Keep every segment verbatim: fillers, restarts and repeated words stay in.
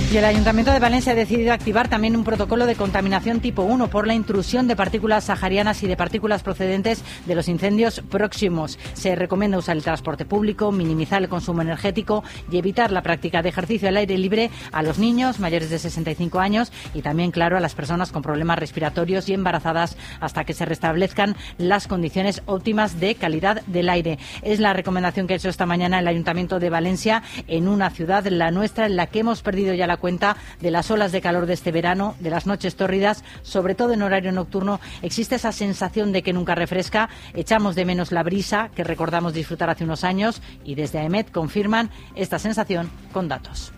Y el Ayuntamiento de Valencia ha decidido activar también un protocolo de contaminación tipo uno por la intrusión de partículas saharianas y de partículas procedentes de los incendios próximos. Se recomienda usar el transporte público, minimizar el consumo energético y evitar la práctica de ejercicio al aire libre a los niños mayores de sesenta y cinco años y también, claro, a las personas con problemas respiratorios y embarazadas hasta que se restablezcan las condiciones óptimas de calidad del aire. Es la recomendación que ha hecho esta mañana el Ayuntamiento de Valencia en una ciudad, la nuestra, en la que hemos perdido ya la cuenta de las olas de calor de este verano, de las noches tórridas, sobre todo en horario nocturno. Existe esa sensación de que nunca refresca, echamos de menos la brisa que recordamos disfrutar hace unos años y desde AEMET confirman esta sensación con datos.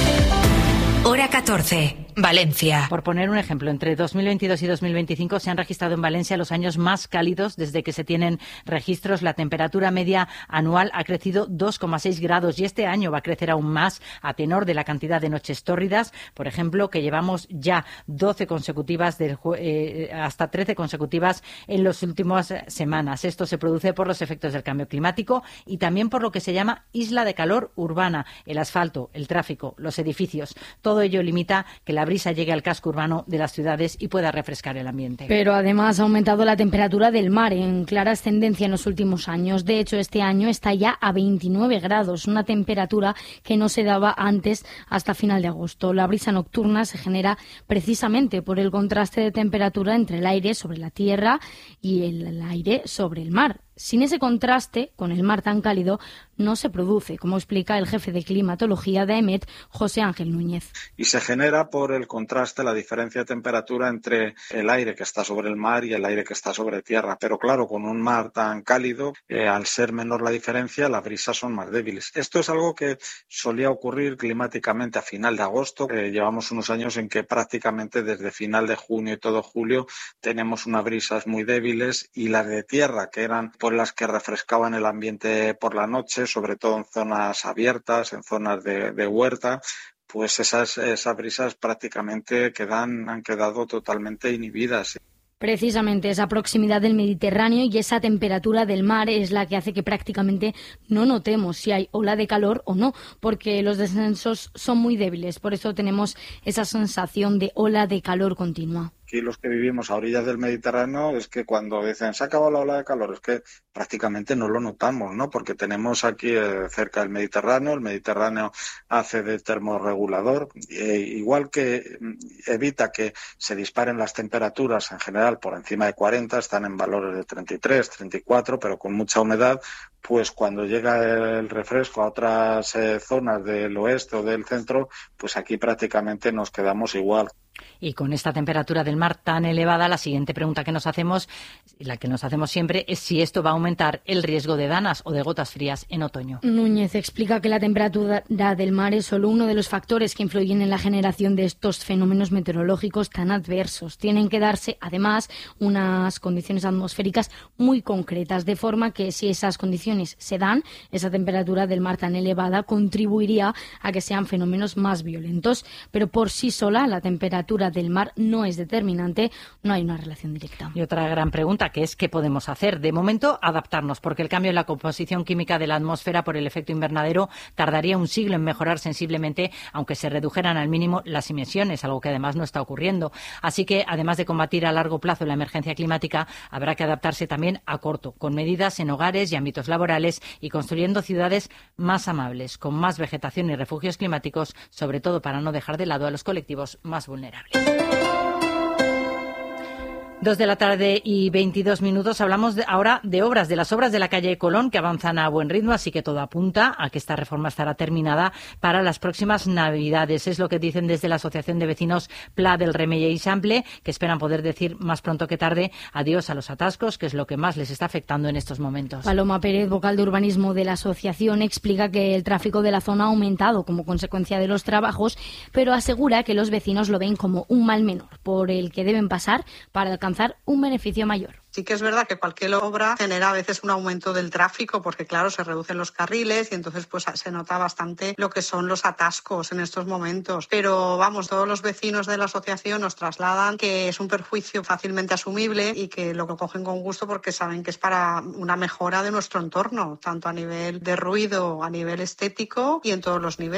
Hora catorce, Valencia. Por poner un ejemplo, entre dos mil veintidós y dos mil veinticinco se han registrado en Valencia los años más cálidos desde que se tienen registros. La temperatura media anual ha crecido dos coma seis grados y este año va a crecer aún más a tenor de la cantidad de noches tórridas. Por ejemplo, que llevamos ya doce consecutivas del, eh, hasta trece consecutivas en las últimas semanas. Esto se produce por los efectos del cambio climático y también por lo que se llama isla de calor urbana, el asfalto, el tráfico, los edificios. Todo ello limita que la brisa llegue al casco urbano de las ciudades y pueda refrescar el ambiente. Pero además ha aumentado la temperatura del mar en clara ascendencia en los últimos años. De hecho, este año está ya a veintinueve grados, una temperatura que no se daba antes hasta final de agosto. La brisa nocturna se genera precisamente por el contraste de temperatura entre el aire sobre la tierra y el aire sobre el mar. Sin ese contraste, con el mar tan cálido, no se produce, como explica el jefe de climatología de AEMET, José Ángel Núñez. Y se genera por el contraste, la diferencia de temperatura entre el aire que está sobre el mar y el aire que está sobre tierra. Pero claro, con un mar tan cálido, eh, al ser menor la diferencia, las brisas son más débiles. Esto es algo que solía ocurrir climáticamente a final de agosto. Eh, llevamos unos años en que prácticamente desde final de junio y todo julio tenemos unas brisas muy débiles y las de tierra, que eran por las que refrescaban el ambiente por la noche, sobre todo en zonas abiertas, en zonas de, de huerta, pues esas, esas brisas prácticamente quedan, han quedado totalmente inhibidas. Precisamente esa proximidad del Mediterráneo y esa temperatura del mar es la que hace que prácticamente no notemos si hay ola de calor o no, porque los descensos son muy débiles. Por eso tenemos esa sensación de ola de calor continua. Aquí los que vivimos a orillas del Mediterráneo es que cuando dicen se ha acabado la ola de calor es que prácticamente no lo notamos, ¿no? Porque tenemos aquí eh, cerca el Mediterráneo, el Mediterráneo hace de termorregulador, e igual que evita que se disparen las temperaturas en general por encima de cuarenta, están en valores de treinta y tres, treinta y cuatro, pero con mucha humedad, pues cuando llega el refresco a otras eh, zonas del oeste o del centro, pues aquí prácticamente nos quedamos igual. Y con esta temperatura del mar tan elevada, la siguiente pregunta que nos hacemos, la que nos hacemos siempre, es si esto va a aumentar el riesgo de danas o de gotas frías en otoño. Núñez explica que la temperatura del mar es solo uno de los factores que influyen en la generación de estos fenómenos meteorológicos tan adversos. Tienen que darse, además, unas condiciones atmosféricas muy concretas, de forma que si esas condiciones se dan, esa temperatura del mar tan elevada contribuiría a que sean fenómenos más violentos. Pero por sí sola, la temperatura del mar no es determinante, no hay una relación directa. Y otra gran pregunta, que es ¿qué podemos hacer? De momento, adaptarnos, porque el cambio en la composición química de la atmósfera por el efecto invernadero tardaría un siglo en mejorar sensiblemente, aunque se redujeran al mínimo las emisiones, algo que además no está ocurriendo. Así que, además de combatir a largo plazo la emergencia climática, habrá que adaptarse también a corto, con medidas en hogares y ámbitos laborales y construyendo ciudades más amables, con más vegetación y refugios climáticos, sobre todo para no dejar de lado a los colectivos más vulnerables. Dos de la tarde y veintidós minutos. Hablamos de, ahora de obras, de las obras de la calle Colón, que avanzan a buen ritmo, así que todo apunta a que esta reforma estará terminada para las próximas Navidades. Es lo que dicen desde la Asociación de Vecinos Pla del Remei y Eixample, que esperan poder decir más pronto que tarde adiós a los atascos, que es lo que más les está afectando en estos momentos. Paloma Pérez, vocal de urbanismo de la asociación, explica que el tráfico de la zona ha aumentado como consecuencia de los trabajos, pero asegura que los vecinos lo ven como un mal menor, por el que deben pasar para alcanzar un beneficio mayor. Sí que es verdad que cualquier obra genera a veces un aumento del tráfico porque, claro, se reducen los carriles y entonces pues se nota bastante lo que son los atascos en estos momentos. Pero, vamos, todos los vecinos de la asociación nos trasladan que es un perjuicio fácilmente asumible y que lo cogen con gusto porque saben que es para una mejora de nuestro entorno, tanto a nivel de ruido, a nivel estético y en todos los niveles.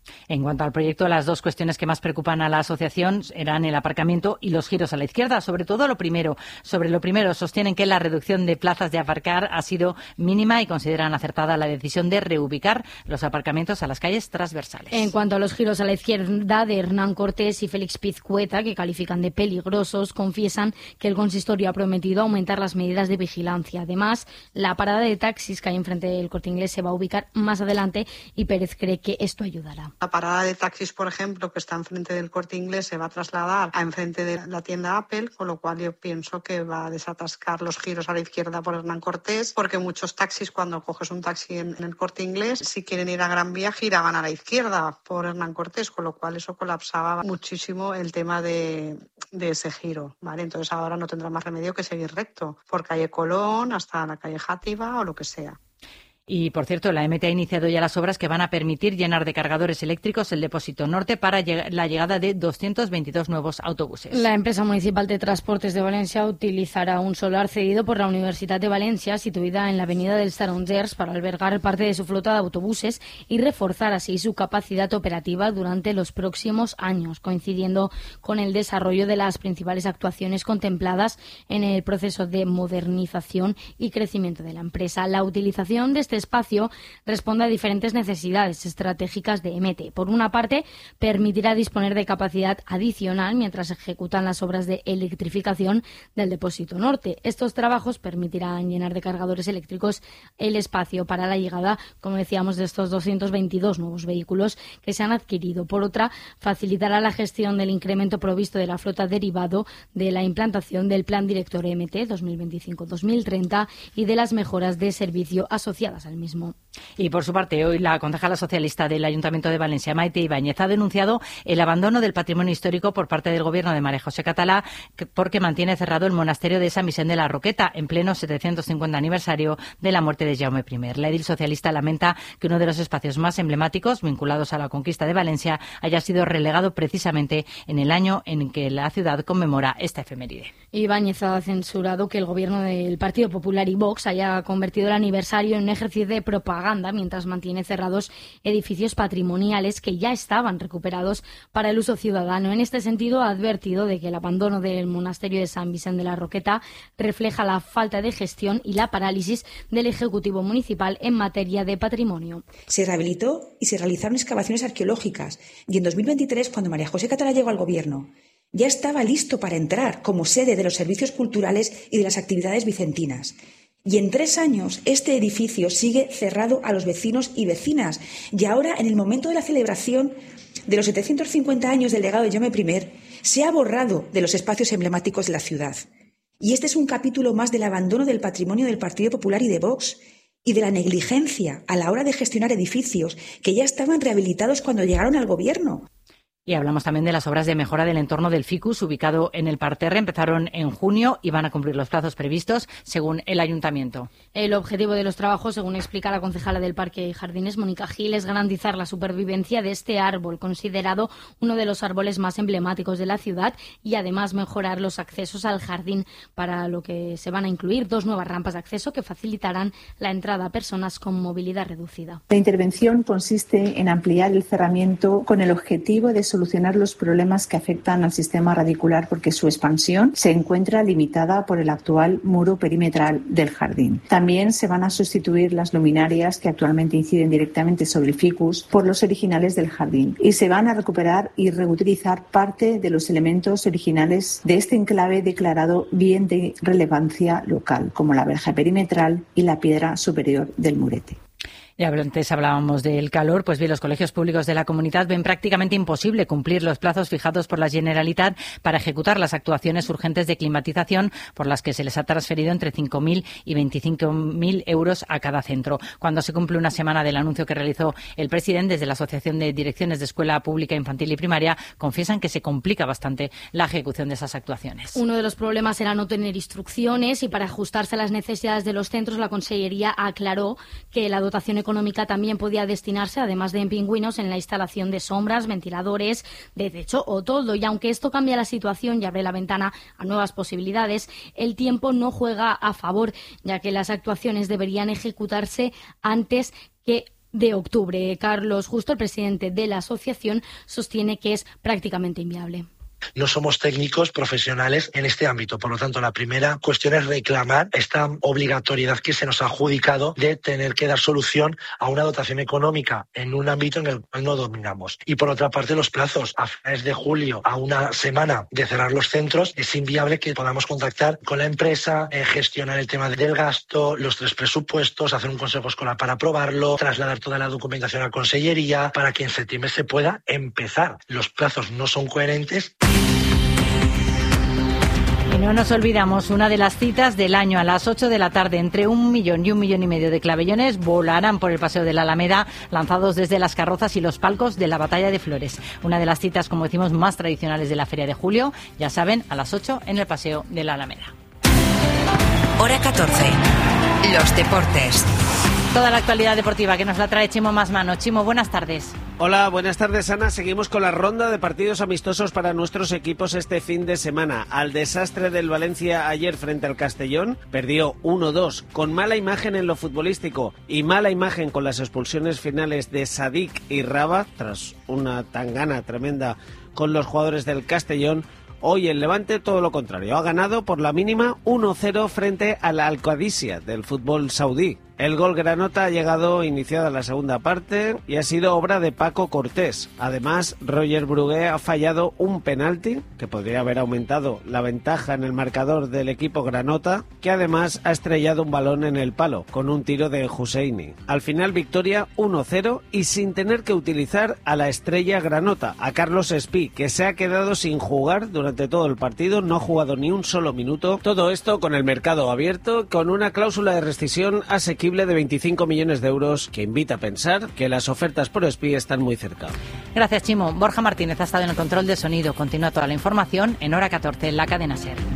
En cuanto al proyecto, las dos cuestiones que más preocupan a la asociación eran el aparcamiento y los giros a la izquierda. Sobre todo lo primero. Sobre lo primero, sostienen que la reducción de plazas de aparcar ha sido mínima y consideran acertada la decisión de reubicar los aparcamientos a las calles transversales. En cuanto a los giros a la izquierda de Hernán Cortés y Félix Pizcueta, que califican de peligrosos, confiesan que el consistorio ha prometido aumentar las medidas de vigilancia. Además, la parada de taxis que hay enfrente del Corte Inglés se va a ubicar más adelante y Pérez cree que esto ayudará. La parada de taxis, por ejemplo, que está enfrente del Corte Inglés, se va a trasladar a enfrente de la tienda Apple, con lo cual yo pienso que va a desatascar los giros a la izquierda por Hernán Cortés, porque muchos taxis, cuando coges un taxi en, en el Corte Inglés, si quieren ir a Gran Vía, giraban a la izquierda por Hernán Cortés, con lo cual eso colapsaba muchísimo el tema de, de ese giro, ¿vale? Entonces ahora no tendrá más remedio que seguir recto, por calle Colón hasta la calle Játiva o lo que sea. Y, por cierto, la M T ha iniciado ya las obras que van a permitir llenar de cargadores eléctricos el depósito norte para la llegada de doscientos veintidós nuevos autobuses. La empresa municipal de transportes de Valencia utilizará un solar cedido por la Universidad de Valencia, situada en la avenida dels Tarongers, para albergar parte de su flota de autobuses y reforzar así su capacidad operativa durante los próximos años, coincidiendo con el desarrollo de las principales actuaciones contempladas en el proceso de modernización y crecimiento de la empresa. La utilización de este espacio responde a diferentes necesidades estratégicas de M T. Por una parte, permitirá disponer de capacidad adicional mientras se ejecutan las obras de electrificación del depósito norte. Estos trabajos permitirán llenar de cargadores eléctricos el espacio para la llegada, como decíamos, de estos doscientos veintidós nuevos vehículos que se han adquirido. Por otra, facilitará la gestión del incremento provisto de la flota derivado de la implantación del Plan Director M T dos mil veinticinco dos mil treinta y de las mejoras de servicio asociadas al mismo. Y por su parte, hoy la concejala socialista del Ayuntamiento de Valencia, Maite Ibáñez, ha denunciado el abandono del patrimonio histórico por parte del Gobierno de María José Catalá porque mantiene cerrado el monasterio de San Vicente de la Roqueta en pleno setecientos cincuenta aniversario de la muerte de Jaume primero. La edil socialista lamenta que uno de los espacios más emblemáticos vinculados a la conquista de Valencia haya sido relegado precisamente en el año en que la ciudad conmemora esta efeméride. Ibáñez ha censurado que el Gobierno del Partido Popular y Vox haya convertido el aniversario en un ejercicio de propaganda mientras mantiene cerrados edificios patrimoniales que ya estaban recuperados para el uso ciudadano. En este sentido, ha advertido de que el abandono del monasterio de San Vicente de la Roqueta refleja la falta de gestión y la parálisis del Ejecutivo Municipal en materia de patrimonio. Se rehabilitó y se realizaron excavaciones arqueológicas y en dos mil veintitrés, cuando María José Catalá llegó al Gobierno, ya estaba listo para entrar como sede de los servicios culturales y de las actividades vicentinas. Y en tres años este edificio sigue cerrado a los vecinos y vecinas. Y ahora, en el momento de la celebración de los setecientos cincuenta años del legado de Jaume primero, se ha borrado de los espacios emblemáticos de la ciudad. Y este es un capítulo más del abandono del patrimonio del Partido Popular y de Vox y de la negligencia a la hora de gestionar edificios que ya estaban rehabilitados cuando llegaron al Gobierno. Y hablamos también de las obras de mejora del entorno del Ficus, ubicado en el parterre. Empezaron en junio y van a cumplir los plazos previstos, según el Ayuntamiento. El objetivo de los trabajos, según explica la concejala del Parque y Jardines, Mónica Gil, es garantizar la supervivencia de este árbol, considerado uno de los árboles más emblemáticos de la ciudad, y además mejorar los accesos al jardín, para lo que se van a incluir dos nuevas rampas de acceso que facilitarán la entrada a personas con movilidad reducida. La intervención consiste en ampliar el cerramiento con el objetivo de solucionar los problemas que afectan al sistema radicular, porque su expansión se encuentra limitada por el actual muro perimetral del jardín. También se van a sustituir las luminarias que actualmente inciden directamente sobre el ficus por los originales del jardín, y se van a recuperar y reutilizar parte de los elementos originales de este enclave declarado bien de relevancia local, como la verja perimetral y la piedra superior del murete. Ya antes hablábamos del calor, pues bien, los colegios públicos de la comunidad ven prácticamente imposible cumplir los plazos fijados por la Generalitat para ejecutar las actuaciones urgentes de climatización, por las que se les ha transferido entre cinco mil y veinticinco mil euros a cada centro. Cuando se cumple una semana del anuncio que realizó el presidente desde la Asociación de Direcciones de Escuela Pública Infantil y Primaria, confiesan que se complica bastante la ejecución de esas actuaciones. Uno de los problemas era no tener instrucciones, y para ajustarse a las necesidades de los centros, la Consellería aclaró que la dotación económica también podía destinarse, además de en pingüinos, en la instalación de sombras, ventiladores, de techo o toldo. Y aunque esto cambia la situación y abre la ventana a nuevas posibilidades, el tiempo no juega a favor, ya que las actuaciones deberían ejecutarse antes que de octubre. Carlos Justo, el presidente de la asociación, sostiene que es prácticamente inviable. No somos técnicos profesionales en este ámbito. Por lo tanto, la primera cuestión es reclamar esta obligatoriedad que se nos ha adjudicado de tener que dar solución a una dotación económica en un ámbito en el cual no dominamos. Y por otra parte, los plazos. A finales de julio, a una semana de cerrar los centros, es inviable que podamos contactar con la empresa, eh, gestionar el tema del gasto, los tres presupuestos, hacer un consejo escolar para aprobarlo, trasladar toda la documentación a consellería para que en septiembre se pueda empezar. Los plazos no son coherentes. Y no nos olvidamos, una de las citas del año a las ocho de la tarde, entre un millón y un millón y medio de clavellones volarán por el Paseo de la Alameda, lanzados desde las carrozas y los palcos de la Batalla de Flores. Una de las citas, como decimos, más tradicionales de la Feria de Julio, ya saben, a las ocho en el Paseo de la Alameda. Hora catorce. Los deportes. Toda la actualidad deportiva que nos la trae Chimo Masmano. Chimo, buenas tardes. Hola, buenas tardes, Ana. Seguimos con la ronda de partidos amistosos para nuestros equipos este fin de semana. Al desastre del Valencia ayer frente al Castellón, perdió uno dos, con mala imagen en lo futbolístico y mala imagen con las expulsiones finales de Sadik y Raba, tras una tangana tremenda con los jugadores del Castellón. Hoy el Levante todo lo contrario, ha ganado por la mínima uno cero frente al Al-Qadisiyah del fútbol saudí. El gol granota ha llegado iniciada la segunda parte y ha sido obra de Paco Cortés. Además, Roger Brugué ha fallado un penalti que podría haber aumentado la ventaja en el marcador del equipo granota, que además ha estrellado un balón en el palo con un tiro de Husseini. Al final victoria uno cero y sin tener que utilizar a la estrella granota, a Carlos Espí, que se ha quedado sin jugar durante todo el partido, no ha jugado ni un solo minuto. Todo esto con el mercado abierto, con una cláusula de rescisión asequible de veinticinco millones de euros que invita a pensar que las ofertas por Espí están muy cerca. Gracias, Chimo. Borja Martínez ha estado en el control de sonido. Continúa toda la información en Hora catorce en la cadena SER.